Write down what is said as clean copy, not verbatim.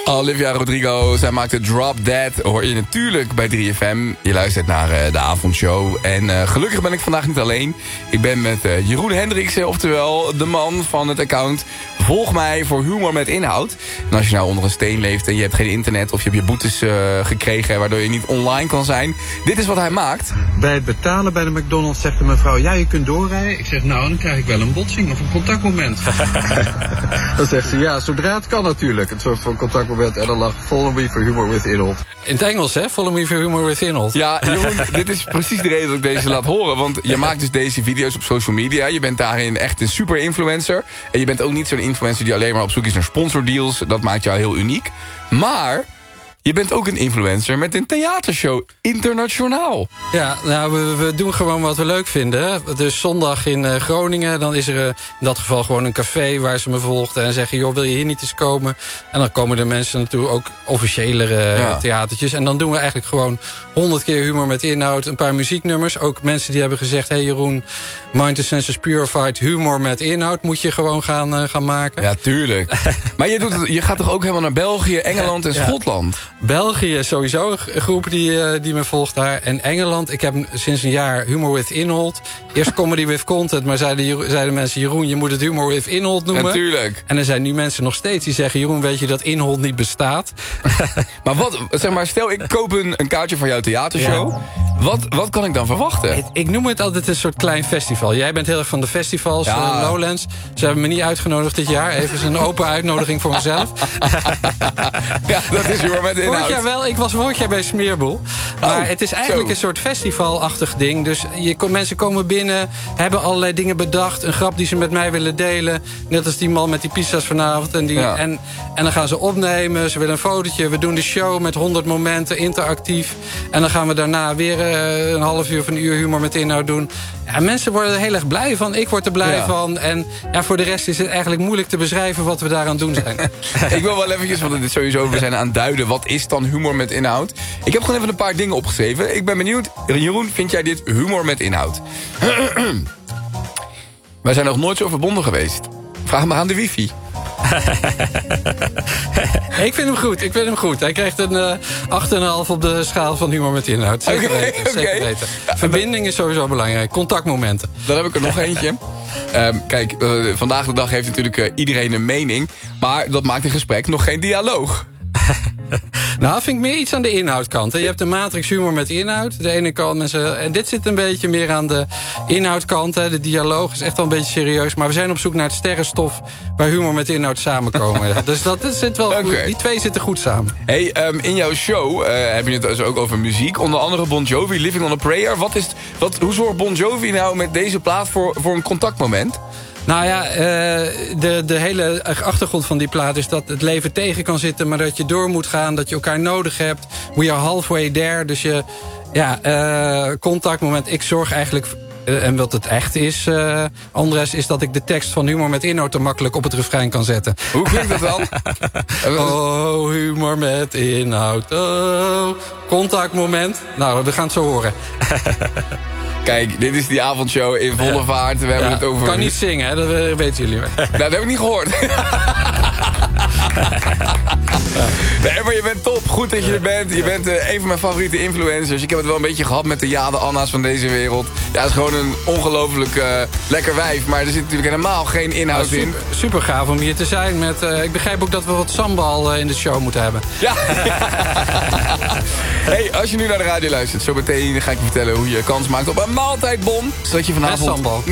Olivia Rodrigo, zij maakte Drop Dead. Hoor je natuurlijk bij 3FM. Je luistert naar de avondshow. En gelukkig ben ik vandaag niet alleen. Ik ben met Jeroen Hendriksen, oftewel de man van het account Volg mij voor humor met inhoud. En als je nou onder een steen leeft en je hebt geen internet of je hebt je boetes gekregen waardoor je niet online kan zijn. Dit is wat hij maakt. Bij het betalen bij de McDonald's zegt de mevrouw, ja, je kunt doorrijden. Ik zeg, nou, dan krijg ik wel een botsing of een contactmoment. Dan zegt ze, ja, zodra het kan natuurlijk. Een soort van contactmoment. En dan lag Follow me for humor with inhold. In het Engels, hè? Follow me for humor with inhold. Ja, Jeroen, dit is precies de reden dat ik deze laat horen. Want je maakt dus deze video's op social media. Je bent daarin echt een super influencer. En je bent ook niet zo'n influencer die alleen maar op zoek is naar sponsordeals. Dat maakt jou heel uniek. Maar je bent ook een influencer met een theatershow internationaal. Ja, nou, we doen gewoon wat we leuk vinden. Dus zondag in Groningen, dan is er in dat geval gewoon een café waar ze me volgden en zeggen, joh, wil je hier niet eens komen? En dan komen de mensen naartoe, ook officiëlere theatertjes. En dan doen we eigenlijk gewoon 100 keer humor met inhoud, een paar muzieknummers. Ook mensen die hebben gezegd, hey Jeroen, Mind the Senses Purified, humor met inhoud moet je gewoon gaan maken. Ja, tuurlijk. Maar je gaat toch ook helemaal naar België, Engeland en Schotland? België is sowieso een groep die me volgt daar. En Engeland, ik heb sinds een jaar Humor with Inhold. Eerst Comedy with Content, maar zeiden mensen, Jeroen, je moet het Humor with Inhold noemen. Natuurlijk. En er zijn nu mensen nog steeds die zeggen, Jeroen, weet je dat Inhold niet bestaat? Maar stel ik koop een kaartje voor jouw theatershow. Ja. Wat kan ik dan verwachten? Ik noem het altijd een soort klein festival. Jij bent heel erg van de festivals, Lowlands. Ze hebben me niet uitgenodigd dit jaar. Even een open uitnodiging voor mezelf. Ja, dat is humor met inhoud. Vorig jaar wel, ik was vorig jaar bij Smeerboel. Maar het is eigenlijk een soort festivalachtig ding. Dus mensen komen binnen, hebben allerlei dingen bedacht. Een grap die ze met mij willen delen. Net als die man met die pizza's vanavond. En dan gaan ze opnemen, ze willen een fotootje. We doen de show met 100 momenten, interactief. En dan gaan we daarna weer een half uur of een uur humor met inhoud doen. Ja, mensen worden er heel erg blij van. Ik word er blij van. En voor de rest is het eigenlijk moeilijk te beschrijven wat we daar aan het doen zijn. Ik wil wel eventjes, want het is sowieso, we zijn aan het duiden. Wat is dan humor met inhoud? Ik heb gewoon even een paar dingen opgeschreven. Ik ben benieuwd. Jeroen, vind jij dit humor met inhoud? Wij zijn nog nooit zo verbonden geweest. Vraag maar aan de wifi. Ik vind hem goed. Hij krijgt een 8,5 op de schaal van humor met inhoud. Zeker weten. Verbinding is sowieso belangrijk. Contactmomenten. Dan heb ik er nog eentje. Kijk, vandaag de dag heeft natuurlijk iedereen een mening. Maar dat maakt een gesprek nog geen dialoog. Nou, dat vind ik meer iets aan de inhoudkant. Je hebt de matrix humor met inhoud. De ene kant mensen. En dit zit een beetje meer aan de inhoudkant. De dialoog is echt wel een beetje serieus. Maar we zijn op zoek naar het sterrenstof waar humor met inhoud samenkomen. Dus dat zit wel goed. Die twee zitten goed samen. Hey, in jouw show heb je het dus ook over muziek. Onder andere Bon Jovi, Living on a Prayer. Hoe zorgt Bon Jovi nou met deze plaat voor een contactmoment? Nou ja, de hele achtergrond van die plaat is dat het leven tegen kan zitten, maar dat je door moet gaan, dat je elkaar nodig hebt. We are halfway there. Dus contactmoment. Ik zorg eigenlijk, en wat het echt is, Andres, is dat ik de tekst van humor met inhoud te makkelijk op het refrein kan zetten. Hoe klinkt dat dan? Oh, humor met inhoud. Oh, contactmoment. Nou, we gaan het zo horen. Kijk, dit is die avondshow in volle vaart. We hebben het over. Ik kan niet zingen, hè? Dat weten jullie. Nou, dat heb ik niet gehoord. Nee, maar je bent top. Goed dat je er bent. Je bent een van mijn favoriete influencers. Ik heb het wel een beetje gehad met de Jade Anna's van deze wereld. Ja, het is gewoon een ongelooflijk lekker wijf. Maar er zit natuurlijk helemaal geen inhoud in. Super gaaf om hier te zijn. Ik begrijp ook dat we wat sambal in de show moeten hebben. Ja. Hey, als je nu naar de radio luistert, zo meteen ga ik je vertellen hoe je kans maakt op een maaltijdbon. Zodat je vanavond